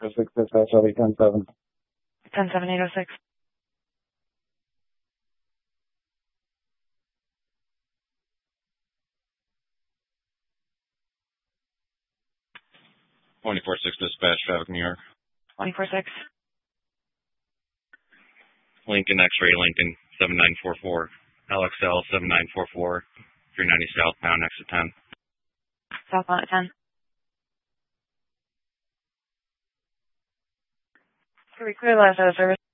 6 dispatch, I'll be 10-7. 10-7-806. Dispatch, traffic, New York. 24-6. Lincoln X-ray, Lincoln 7944. LXL 7944. 390 southbound, exit 10. Southbound at 10. Can we clear last out of service?